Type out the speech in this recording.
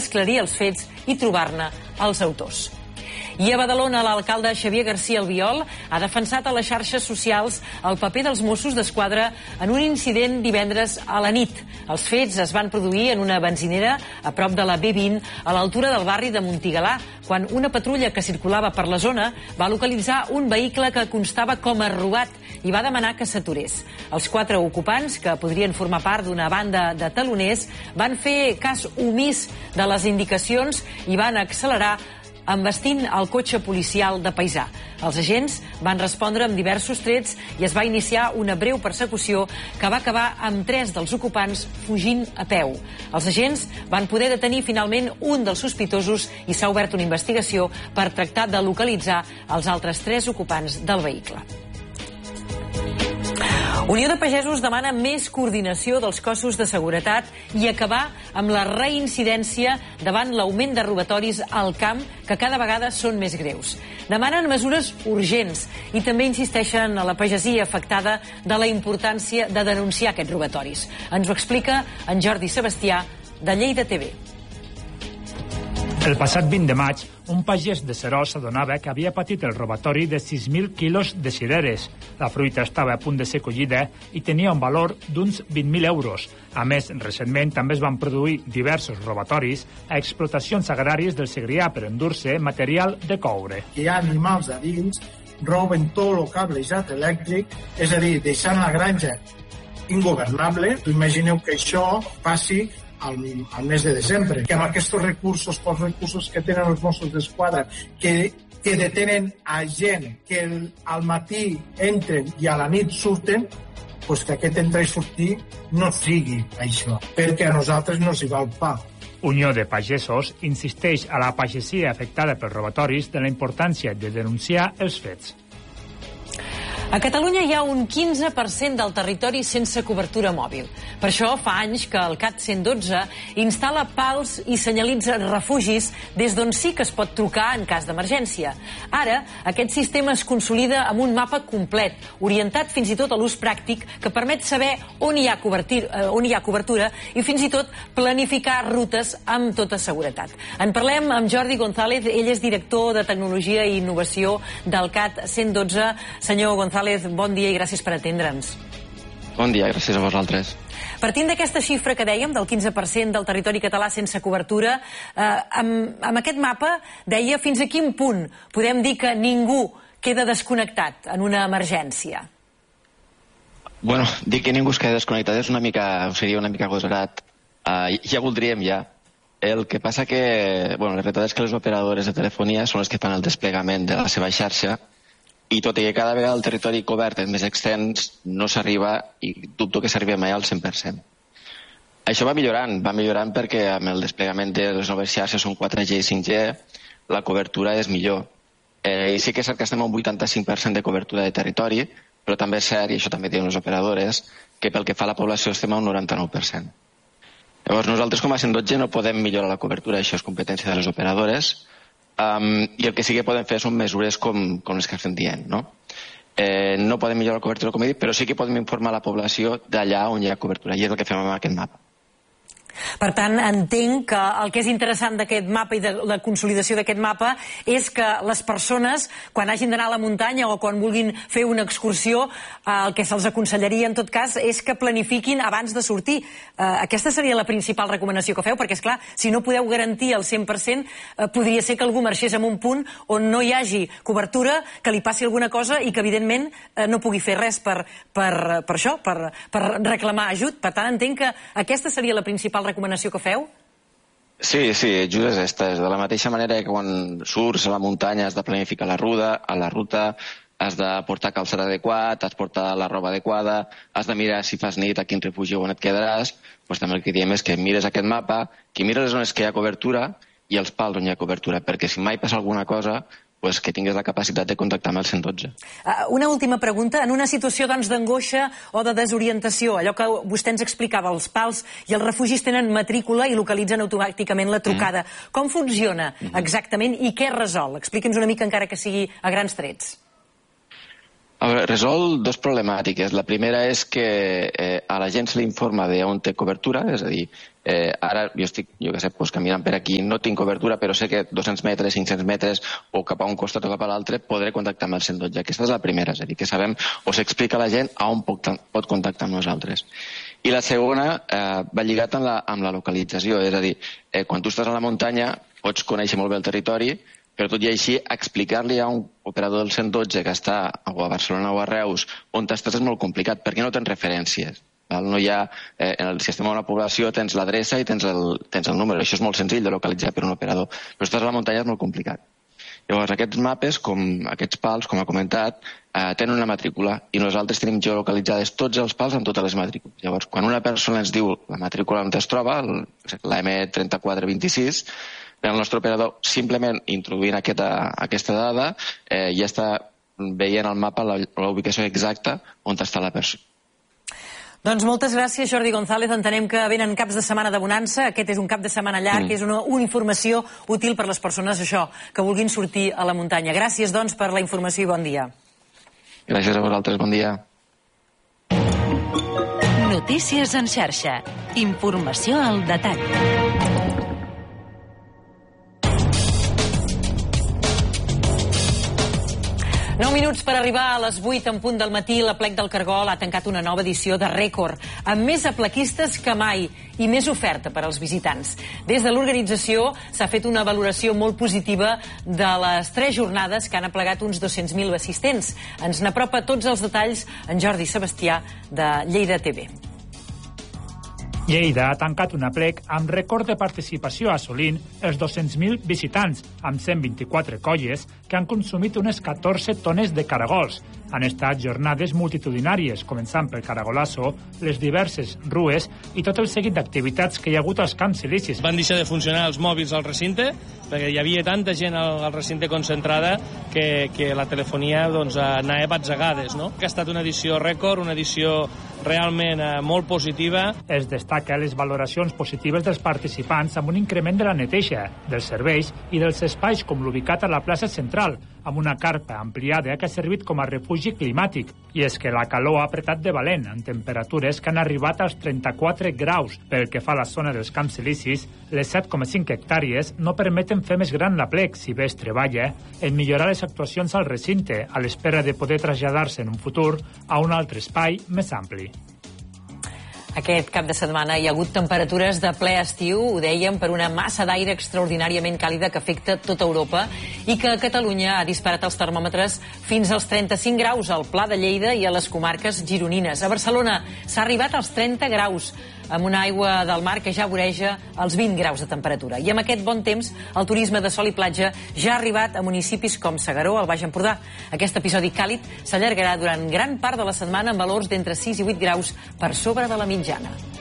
esclarir els fets i trobar-ne els autors. I a Badalona, l'alcalde Xavier García Albiol ha defensat a les xarxes socials el paper dels Mossos d'Esquadra en un incident divendres a la nit. Els fets es van produir en una benzinera a prop de la B20, a l'altura del barri de Montigalà, quan una patrulla que circulava per la zona va localitzar un vehicle que constava com a robat i va demanar que s'aturés. Els 4 ocupants, que podrien formar part d'una banda de taloners, van fer cas omís de les indicacions i van accelerar envestint el cotxe policial de paisà. Els agents van respondre amb diversos trets i es va iniciar una breu persecució que va acabar amb 3 dels ocupants fugint a peu. Els agents van poder detenir finalment un dels sospitosos i s'ha obert una investigació per tractar de localitzar els altres 3 ocupants del vehicle. Unió de Pagesos demana més coordinació dels cossos de seguretat i acabar amb la reincidència davant l'augment de robatoris al camp, que cada vegada són més greus. Demanen mesures urgents i també insisteixen a la pagesia afectada de la importància de denunciar aquests robatoris. Ens ho explica en Jordi Sebastià, de Lleida TV. El passat 20 de maig, un pagès de Seròs s'adonava que havia patit el robatori de 6.000 quilos de cireres. La fruita estava a punt de ser collida i tenia un valor d'uns 20.000 euros. A més, recentment també es van produir diversos robatoris a explotacions agràries del Segrià per endur-se material de coure. Hi ha animals a dins, roben tot el cablejat elèctric, és a dir, deixant la granja ingovernable. Imagineu que això passi al mes de desembre, que amb aquests recursos, pocs recursos que tenen els Mossos d'Esquadra, que detenen a gent que al matí entren i a la nit surten, doncs que aquest entrar i sortir no sigui això, perquè a nosaltres no s'hi va el pa. Unió de Pagesos insisteix a la pagesia afectada pels robatoris de la importància de denunciar els fets. A Catalunya hi ha un 15% del territori sense cobertura mòbil. Per això fa anys que el CAT 112 instal·la pals i senyalitza refugis des d'on sí que es pot trucar en cas d'emergència. Ara, aquest sistema es consolida amb un mapa complet, orientat fins i tot a l'ús pràctic, que permet saber on hi ha cobertura i fins i tot planificar rutes amb tota seguretat. En parlem amb Jordi González, ell és director de Tecnologia i Innovació del CAT 112. Senyor González, bon dia i gràcies per atendre'ns. Bon dia, gràcies a vosaltres. Partint d'aquesta xifra que dèiem, del 15% del territori català sense cobertura, amb aquest mapa deia fins a quin punt podem dir que ningú queda desconnectat en una emergència? Bueno, dir que ningú es queda desconnectat seria una mica agosarat. Ja voldríem, ja. El que passa que, la veritat és que les operadores de telefonia són les que fan el desplegament de la seva xarxa, i tot i que cada vegada el territori cobert és més extens, no s'arriba, i dubto que s'arribi mai al 100%. Això va millorant perquè amb el desplegament de les noves xarxes, són 4G i 5G, la cobertura és millor. I sí que és cert que estem a un 85% de cobertura de territori, però també és cert, i això també diuen les operadores, que pel que fa a la població estem a un 99%. Llavors nosaltres com a 112 no podem millorar la cobertura, això és competència de les operadores, i el que sí que podem fer són mesures com les que estem dient, no? No podem millorar la cobertura, com he dit, però sí que podem informar la població d'allà on hi ha cobertura, i és el que fem amb aquest mapa. Per tant, entenc que el que és interessant d'aquest mapa i de la consolidació d'aquest mapa és que les persones, quan hagin d'anar a la muntanya o quan vulguin fer una excursió, el que se'ls aconsellaria en tot cas és que planifiquin abans de sortir. Aquesta seria la principal recomanació que feu, perquè és clar, si no podeu garantir el 100%, podria ser que algú marxés en un punt on no hi hagi cobertura, que li passi alguna cosa i que evidentment no pugui fer res per això, per reclamar ajut. Per tant, entenc que aquesta seria la principal recomanació que feu? Sí, just és aquesta. De la mateixa manera que quan surts a la muntanya has de planificar la ruta, has de portar calçat adequat, has de portar la roba adequada, has de mirar si fas nit a quin refugi on et quedaràs, doncs també el que diem és que mires aquest mapa, que mires les zones que hi ha cobertura i els pals on hi ha cobertura, perquè si mai passa alguna cosa, pues que tinguis la capacitat de contactar amb el 112. Una última pregunta. En una situació d'angoixa o de desorientació, allò que vostè ens explicava, els pals i els refugis tenen matrícula i localitzen automàticament la trucada. Com funciona exactament i què resol? Expliqui'ns una mica, encara que sigui a grans trets. Resol dues problemàtiques. La primera és que a la gent se li informa d'on té cobertura, és a dir, ara jo estic, caminant per aquí, no tinc cobertura, però sé que 200 metres, 500 metres, o cap a un costat o cap a l'altre, podré contactar amb el 112. Aquesta és la primera, és a dir, que sabem o s'explica a la gent on pot contactar amb nosaltres. I la segona va lligat amb la localització, és a dir, quan tu estàs a la muntanya pots conèixer molt bé el territori, però tot i així explicar-li a un operador del 112 que està a Barcelona o a Reus on estàs és molt complicat, perquè no tens referències. No hi ha, en el sistema d'una població tens l'adreça i tens el número. Això és molt senzill de localitzar per un operador, però si estàs a la muntanya és molt complicat. Llavors, aquests mapes, com aquests pals, com ha comentat, tenen una matrícula i nosaltres tenim geolocalitzades tots els pals amb totes les matrícules. Llavors, quan una persona ens diu la matrícula on es troba, la M3426, el nostre operador, simplement introduint aquesta dada, ja està veient al mapa la ubicació exacta on està la persona. Doncs moltes gràcies, Jordi González. Entenem que venen caps de setmana de bonança. Aquest és un cap de setmana llarg, és una informació útil per les persones, que vulguin sortir a la muntanya. Gràcies, doncs, per la informació i bon dia. Gràcies a vosaltres, bon dia. Notícies en xarxa. Informació al detall. 9 minuts per arribar a les 8 en punt del matí. La Plec del Cargol ha tancat una nova edició de Rècord, amb més aplequistes que mai i més oferta per als visitants. Des de l'organització s'ha fet una valoració molt positiva de les 3 jornades que han aplegat uns 200.000 assistents. Ens n'apropa tots els detalls en Jordi Sebastià, de Lleida TV. Lleida ha tancat una plec amb rècord de participació assolint els 200.000 visitants, amb 124 colles que han consumit unes 14 tones de caragols. Han estat jornades multitudinàries, començant pel caragolasso, les diverses rues i tot el seguit d'activitats que hi ha hagut als camps silicis. Van deixar de funcionar els mòbils al recinte, perquè hi havia tanta gent al recinte concentrada que la telefonia anava batzegades. Ha estat una edició rècord, una edició realment molt positiva. Es destaca les valoracions positives dels participants amb un increment de la neteja, dels serveis i dels espais com l'ubicat a la plaça central, amb una carpa ampliada que ha servit com a refugi climàtic. I és que la calor ha apretat de valent, amb temperatures que han arribat als 34 graus. Pel que fa a la zona dels camps silicis, les 7,5 hectàrees no permeten fer més gran la plec, si bé es treballa en millorar les actuacions al recinte, a l'espera de poder traslladar-se en un futur a un altre espai més ampli. Aquest cap de setmana hi ha hagut temperatures de ple estiu, ho dèiem, per una massa d'aire extraordinàriament càlida que afecta tota Europa i que a Catalunya ha disparat els termòmetres fins als 35 graus al Pla de Lleida i a les comarques gironines. A Barcelona s'ha arribat als 30 graus, amb una aigua del mar que ja voreja els 20 graus de temperatura. I amb aquest bon temps, el turisme de sol i platja ja ha arribat a municipis com S'Agaró, al Baix Empordà. Aquest episodi càlid s'allargarà durant gran part de la setmana amb valors d'entre 6 i 8 graus per sobre de la mitjana.